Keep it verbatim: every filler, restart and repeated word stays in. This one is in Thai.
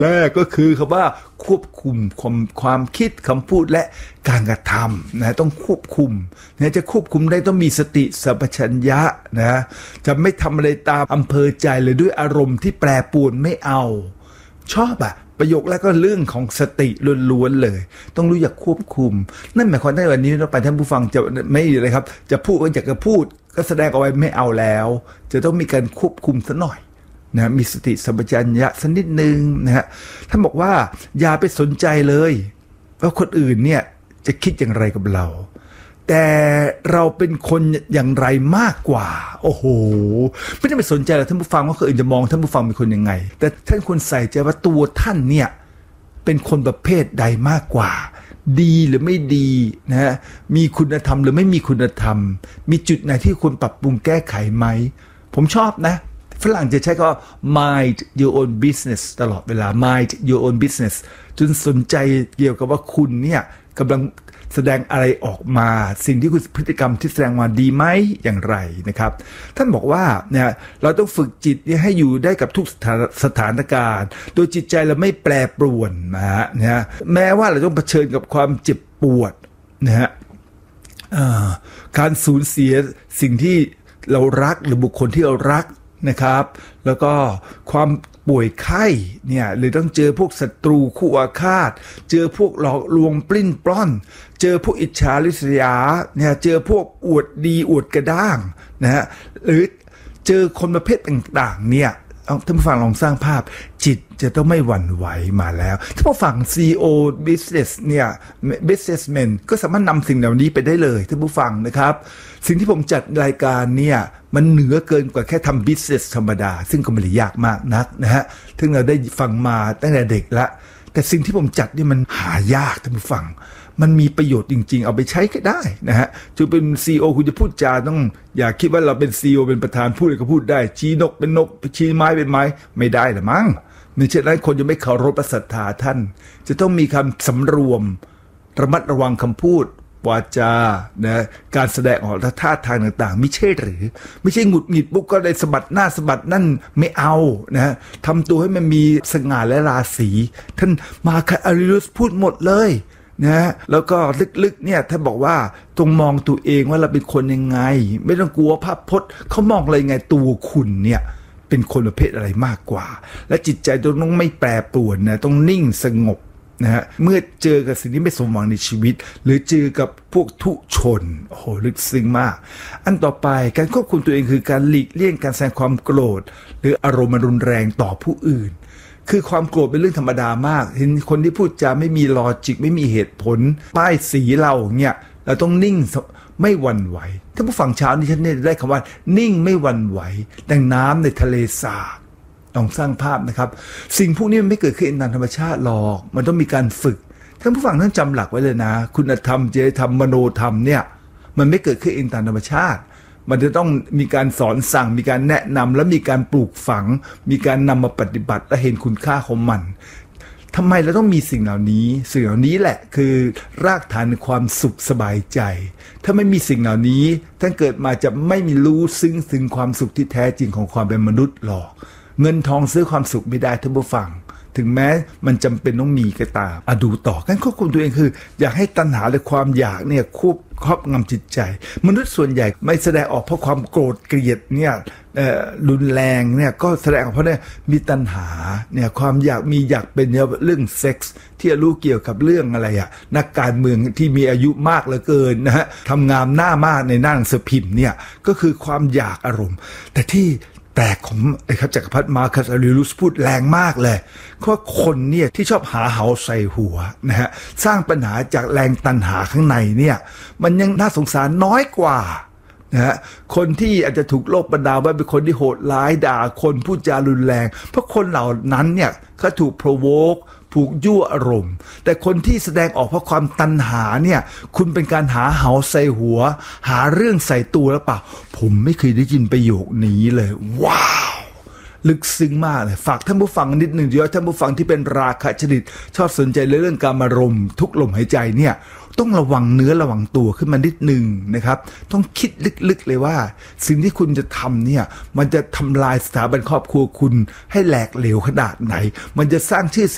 แรกก็คือคำว่าควบคุมความความคิดคำพูดและการกระทำนะต้องควบคุมนะจะควบคุมได้ต้องมีสติสัมปชัญญะนะจะไม่ทำอะไรตามอำเภอใจเลยด้วยอารมณ์ที่แปรปรวนไม่เอาชอบอะประโยคแรกก็เรื่องของสติล้วนๆเลยต้องรู้จักควบคุมนั่นหมายความว่าวันนี้เราไปท่านผู้ฟังจะไม่เลยครับจะพูดก็อยากจะพูดก็แสดงเอาไว้ไม่เอาแล้วจะต้องมีการควบคุมซะหน่อยนะมีสติสัมปชัญญะสักนิดนึงนะฮะท่านบอกว่าอย่าไปสนใจเลยว่าคนอื่นเนี่ยจะคิดอย่างไรกับเราแต่เราเป็นคนอย่างไรมากกว่าโอ้โหไม่ต้องไปสนใจหรอกท่านผู้ฟังว่าคนอื่นจะมองท่านผู้ฟังเป็นคนยังไงแต่ท่านควรใส่ใจว่าตัวท่านเนี่ยเป็นคนประเภทใดมากกว่าดีหรือไม่ดีนะฮะมีคุณธรรมหรือไม่มีคุณธรรมมีจุดไหนที่ควรปรับปรุงแก้ไขไหมผมชอบนะฝรั่งจะใช้ก็ mind your own business ตลอดเวลา mind your own business จนสนใจเกี่ยวกับว่าคุณเนี่ยกำลังแสดงอะไรออกมาสิ่งที่คุณพฤติกรรมที่แสดงมาดีไหมอย่างไรนะครับท่านบอกว่าเนี่ยเราต้องฝึกจิตให้อยู่ได้กับทุกสถานการณ์โดยจิตใจเราไม่แปรปรวนนะฮะนะแม้ว่าเราต้องเผชิญกับความเจ็บปวดนะฮะการสูญเสียสิ่งที่เรารักหรือบุคคลที่เรารักนะครับแล้วก็ความป่วยไข้เนี่ยหรือต้องเจอพวกศัตรูคู่อาฆาตเจอพวกหลอกลวงปลิ้นปล้อนเจอพวกอิจฉาริษยาเนี่ยเจอพวกอวดดีอวดกระด้างนะฮะหรือเจอคนประเภทต่างๆเนี่ยท่านผู้ฟังลองสร้างภาพจิตจะต้องไม่หวั่นไหวมาแล้วถ้าผู้ฟัง ซี อี โอ business เนี่ย businessman ก็สามารถนำสิ่งเหล่านี้ไปได้เลยท่านผู้ฟังนะครับสิ่งที่ผมจัดรายการเนี่ยมันเหนือเกินกว่าแค่ทำ business ธรรมดาซึ่งก็ไม่ได้ยากมากนักนะฮะถึงเราได้ฟังมาตั้งแต่เด็กละแต่สิ่งที่ผมจัดนี่มันหายากท่านผู้ฟังมันมีประโยชน์จริงๆเอาไปใช้ก็ได้นะฮะจะเป็น ซี อี โอ คุณจะพูดจาต้องอย่าคิดว่าเราเป็น ซี อี โอ เป็นประธานพูดอะไรก็พูดได้ชี้นกเป็นนกชี้ไม้เป็นไม้ไม่ได้หรอมั้งในเช่นนั้นคนจะไม่เคารพและศรัทธาท่านจะต้องมีคำสำรวมระมัดระวังคำพูดวาจานะการแสดงออกท่าทางต่างๆไม่ใช่หรือไม่ใช่หงุดหงิดปุ๊บก็ได้สะบัดหน้าสะบัดนั่นไม่เอานะทำตัวให้มันมีสง่าและราศีท่านมาร์คัส ออเรเลียสพูดหมดเลยนะแล้วก็ลึกๆเนี่ยท่านบอกว่าจงมองตัวเองว่าเราเป็นคนยังไงไม่ต้องกลัวภาพพจน์เขามองอะไรไงตัวคุณเนี่ยเป็นคนประเภทอะไรมากกว่าและจิตใจต้องไม่แปรปรวนนะต้องนิ่งสงบนะฮะเมื่อเจอกับสิ่งที่ไม่สมหวังในชีวิตหรือเจอกับพวกทุชนโอ้โหลึกซึ้งมากอันต่อไปการควบคุมตัวเองคือการหลีกเลี่ยงการแสดงความโกรธหรืออารมณ์รุนแรงต่อผู้อื่นคือความโกรธเป็นเรื่องธรรมดามากเห็นคนที่พูดจาไม่มีลอจิกไม่มีเหตุผลป้ายสีเราเนี่ยเราต้องนิ่งไม่หวั่นไหวถ้าผู้ฟังเช้านี้ฉันได้คำว่านิ่งไม่หวั่นไหวดังน้ำในทะเลสาบลองสร้างภาพนะครับสิ่งพวกนี้มันไม่เกิดขึ้นตามธรรมชาติหรอกมันต้องมีการฝึกท่านผู้ฟังต้องจำหลักไว้เลยนะคุณธรรมจริยธรรมมโนธรรมเนี่ยมันไม่เกิดขึ้นเองตามธรรมชาติมันจะต้องมีการสอนสั่งมีการแนะนำและมีการปลูกฝังมีการนำมาปฏิบัติและเห็นคุณค่าของมันทำไมเราต้องมีสิ่งเหล่านี้สิ่งเหล่านี้แหละคือรากฐานความสุขสบายใจถ้าไม่มีสิ่งเหล่านี้ท่านเกิดมาจะไม่มีรู้ซึ้งถึงความสุขที่แท้จริงของความเป็นมนุษย์หรอกเงินทองซื้อความสุขไม่ได้ท่านผู้ฟังถึงแม้มันจำเป็นต้องมีก็ตามอ่ะดูต่อการควบคุมตัวเองคืออยากให้ตัณหาและความอยากเนี่ยควบครอบงำจิตใจมนุษย์ส่วนใหญ่ไม่แสดงออกเพราะความโกรธเกลียดเนี่ยรุนแรงเนี่ยก็แสดงออกเพราะเนี่ยมีตัณหาเนี่ยความอยากมีอยากเป็นเรื่องเซ็กส์ที่รู้เกี่ยวกับเรื่องอะไรอะนักการเมืองที่มีอายุมากเหลือเกินนะฮะทำงานหน้ามากในหน้าหนังสือพิมพ์เนี่ยก็คือความอยากอารมณ์แต่ที่แปลกของไอ้ครับจักรพรรดิมาร์คัส ออเรเลียสพูดแรงมากเลยเพราะคนเนี่ยที่ชอบหาเหาใส่หัวนะฮะสร้างปัญหาจากแรงตัณหาข้างในเนี่ยมันยังน่าสงสารน้อยกว่านะฮะคนที่อาจจะถูกโลกบันดาลว่าเป็นคนที่โหดร้ายด่าคนพูดจารุนแรงเพราะคนเหล่านั้นเนี่ยเขาถูก provoke ถูกยั่วอารมณ์แต่คนที่แสดงออกเพราะความตัณหาเนี่ยคุณเป็นการหาเหาใส่หัวหาเรื่องใส่ตัวแล้วเปล่าผมไม่เคยได้ยินประโยคนี้เลยว้าวลึกซึ้งมากเลยฝากท่านผู้ฟังนิดหนึ่งเดียวท่านผู้ฟังที่เป็นราคะจริตชอบสนใจเรื่องการอารมณ์ทุกลมหายใจเนี่ยต้องระวังเนื้อระวังตัวขึ้นมานิดหนึ่งนะครับต้องคิดลึกๆเลยว่าสิ่งที่คุณจะทำเนี่ยมันจะทำลายสถาบันครอบครัวคุณให้แหลกเหลวขนาดไหนมันจะสร้างชื่อ